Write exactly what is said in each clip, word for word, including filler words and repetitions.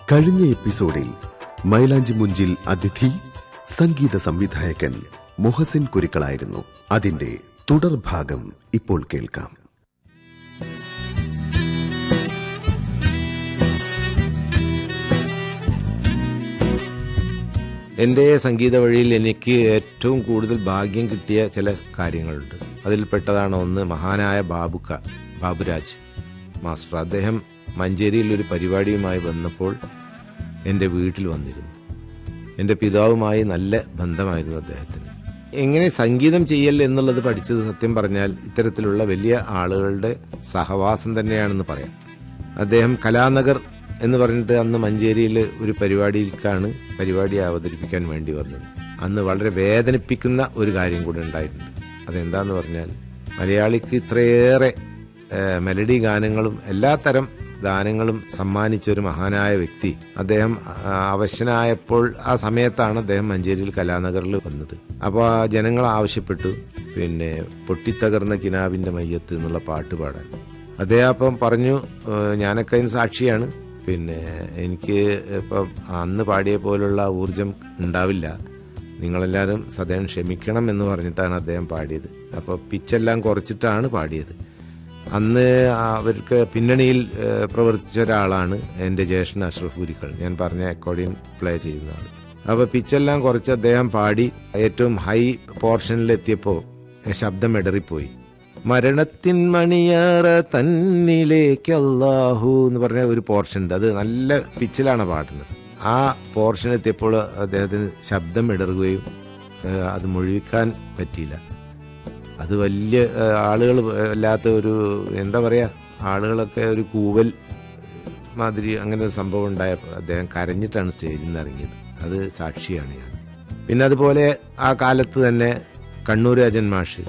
കഴിഞ്ഞ എപ്പിസോഡിൽ മൈലാഞ്ചി മുഞ്ചിൽ അതിഥി സംഗീത സംവിധായകൻ മുഹസിൻ കുരിക്കളായിരുന്നു. അതിന്റെ തുടർഭാഗം ഇപ്പോൾ കേൾക്കാം. എൻ്റെ സംഗീത വഴിയിൽ എനിക്ക് ഏറ്റവും കൂടുതൽ ഭാഗ്യം കിട്ടിയ ചില കാര്യങ്ങളുണ്ട്. അതിൽപ്പെട്ടതാണ് ഒന്ന് മഹാനായ ബാബുക്ക ബാബുരാജ് മാസ്റ്റർ. അദ്ദേഹം മഞ്ചേരിയിൽ ഒരു പരിപാടിയുമായി വന്നപ്പോൾ എൻ്റെ വീട്ടിൽ വന്നിരുന്നു. എൻ്റെ പിതാവുമായി നല്ല ബന്ധമായിരുന്നു അദ്ദേഹത്തിന്. എങ്ങനെ സംഗീതം ചെയ്യൽ എന്നുള്ളത് പഠിച്ചത് സത്യം പറഞ്ഞാൽ ഇത്തരത്തിലുള്ള വലിയ ആളുകളുടെ സഹവാസം തന്നെയാണെന്ന് പറയാം. അദ്ദേഹം കലാനഗർ എന്ന് പറഞ്ഞിട്ട് അന്ന് മഞ്ചേരിയിൽ ഒരു പരിപാടിയിലേക്കാണ് പരിപാടി അവതരിപ്പിക്കാൻ വേണ്ടി വന്നത്. അന്ന് വളരെ വേദനിപ്പിക്കുന്ന ഒരു കാര്യം കൂടി ഉണ്ടായിട്ടുണ്ട്. അതെന്താന്ന് പറഞ്ഞാൽ മലയാളിക്ക് ഇത്രയേറെ മെലഡി ഗാനങ്ങളും എല്ലാത്തരം ഗാനങ്ങളും സമ്മാനിച്ച ഒരു മഹാനായ വ്യക്തി അദ്ദേഹം അവശനായപ്പോൾ ആ സമയത്താണ് അദ്ദേഹം മഞ്ചേരിയിൽ കലാനഗറിൽ വന്നത്. അപ്പോൾ ആ ജനങ്ങൾ ആവശ്യപ്പെട്ടു പിന്നെ പൊട്ടിത്തകർന്ന കിനാവിന്റെ മയ്യത്ത് എന്നുള്ള പാട്ട് പാടാൻ. അദ്ദേഹം അപ്പം പറഞ്ഞു, ഞാനൊക്കെ അതിന് സാക്ഷിയാണ്, പിന്നെ എനിക്ക് ഇപ്പം അന്ന് പാടിയ പോലുള്ള ഊർജം ഉണ്ടാവില്ല, നിങ്ങളെല്ലാവരും സദയം ക്ഷമിക്കണം എന്ന് പറഞ്ഞിട്ടാണ് അദ്ദേഹം പാടിയത്. അപ്പോൾ പിച്ചെല്ലാം കുറച്ചിട്ടാണ് പാടിയത്. അന്ന് അവർക്ക് പിന്നണിയിൽ പ്രവർത്തിച്ച ഒരാളാണ് എൻ്റെ ജ്യേഷ്ഠൻ അഷ്റഫ് കുരിക്കൾ, ഞാൻ പറഞ്ഞ അക്കോർഡിയൻ പ്ലേ ചെയ്യുന്ന ആൾ. അപ്പോൾ പിച്ചെല്ലാം കുറച്ച് അദ്ദേഹം പാടി ഏറ്റവും ഹൈ പോർഷനിലെത്തിയപ്പോൾ ശബ്ദം ഇടറിപ്പോയി. മരണത്തിൻ മണിയറ തന്നിലേക്ക് അല്ലാഹു എന്ന് പറഞ്ഞ ഒരു പോർഷൻ ഉണ്ട്. അത് നല്ല പിച്ചിലാണ് പാടുന്നത്. ആ പോർഷൻ എത്തിയപ്പോൾ അദ്ദേഹത്തിന് ശബ്ദം ഇടറുകയും അത് മുഴുവിക്കാൻ പറ്റിയില്ല. അത് വലിയ ആളുകൾ അല്ലാത്ത ഒരു എന്താ പറയുക, ആളുകളൊക്കെ ഒരു കൂവൽ മാതിരി അങ്ങനെ ഒരു സംഭവം ഉണ്ടായപ്പോൾ അദ്ദേഹം കരഞ്ഞിട്ടാണ് സ്റ്റേജിൽ നിന്ന് ഇറങ്ങിയത്. അത് സാക്ഷിയാണ് ഞാൻ. പിന്നെ അതുപോലെ ആ കാലത്ത് തന്നെ കണ്ണൂർ രാജൻ മാഷ്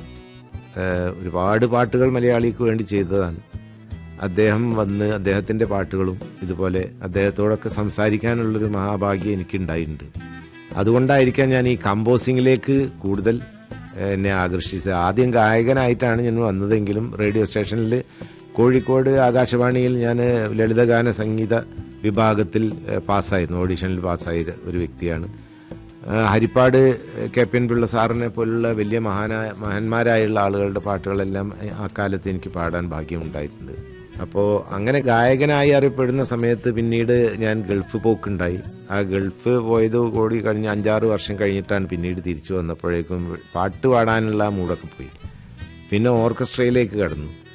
ഒരുപാട് പാട്ടുകൾ മലയാളിക്ക് വേണ്ടി ചെയ്തതാണ്. അദ്ദേഹം വന്ന് അദ്ദേഹത്തിൻ്റെ പാട്ടുകളും ഇതുപോലെ അദ്ദേഹത്തോടൊക്കെ സംസാരിക്കാനുള്ളൊരു മഹാഭാഗ്യം എനിക്കുണ്ടായിട്ടുണ്ട്. അതുകൊണ്ടായിരിക്കാം ഞാൻ ഈ കമ്പോസിങ്ങിലേക്ക് കൂടുതൽ എന്നെ ആകർഷിച്ചത്. ആദ്യം ഗായകനായിട്ടാണ് ഞാൻ വന്നതെങ്കിലും റേഡിയോ സ്റ്റേഷനിൽ കോഴിക്കോട് ആകാശവാണിയിൽ ഞാൻ ലളിതഗാന സംഗീത വിഭാഗത്തിൽ പാസ്സായിരുന്നു, ഓഡീഷനിൽ പാസ്സായ ഒരു വ്യക്തിയാണ്. Harippad K P N Pillai സാറിനെ പോലുള്ള വലിയ മഹാനായ മഹാന്മാരായുള്ള ആളുകളുടെ പാട്ടുകളെല്ലാം ആ കാലത്ത് എനിക്ക് പാടാൻ ഭാഗ്യമുണ്ടായിട്ടുണ്ട്. അപ്പോൾ അങ്ങനെ ഗായകനായി അറിയപ്പെടുന്ന സമയത്ത് പിന്നീട് ഞാൻ ഗൾഫ് പോക്കുണ്ടായി. ആ ഗൾഫ് പോയത് കൂടി കഴിഞ്ഞ് അഞ്ചാറ് വർഷം കഴിഞ്ഞിട്ടാണ് പിന്നീട് തിരിച്ചു വന്നപ്പോഴേക്കും പാട്ട് പാടാനുള്ള മൂടൊക്കെ പോയി. പിന്നെ ഓർക്കസ്ട്രയിലേക്ക് കടന്നു.